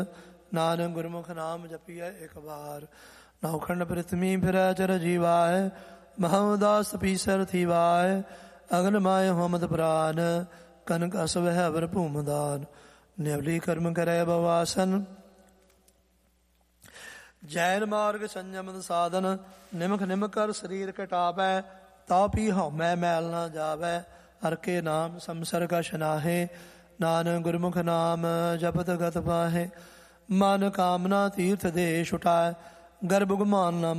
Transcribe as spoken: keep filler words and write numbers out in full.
ਨਾਨਕ ਗੁਰਮੁਖ ਨਾਮ ਜਪੀਐ ਇੱਕ ਵਾਰ। ਨੌਖੰਡ ਪ੍ਰਿਥਵੀ ਫਿਰੈ ਚਰ ਜੀਵਾਏ, ਮਹਉਦਾਸ ਪੀਸਰ ਥੀਵਾਏ। ਅਗਨ ਮਾਏ ਹੋਮਦ ਪ੍ਰਾਨ, ਕਨਕ ਅਸਵਹਿ ਅਵਰ ਭੂਮਦਾਨ। ਨਿਵਲੀ ਕਰਮ ਕਰੈ ਬਵਾਸਨ, ਜੈਨ ਮਾਰਗ ਸੰਜਮ ਸਾਧਨ। ਨਿਮਖ ਨਿਮਖ ਕਰ ਸਰੀਰ ਕਟਾਵੈ, ਤਾ ਪੀ ਹਉਮੈ ਮੈਲ ਨਾ ਜਾਵੈ। ਹਰ ਕੇ ਨਾਮ ਸੰਸਰ ਕਛ ਨਾਹਿ, ਨਾਨਕ ਗੁਰਮੁਖ ਨਾਮ ਜਪਤ ਗਤ ਪਾਹੇ। ਮਨ ਕਾਮਨਾ ਤੀਰਥ ਦੇ ਛੁਟਾਏ, ਗਰਭ ਗੁਮਾਨ ਨਾ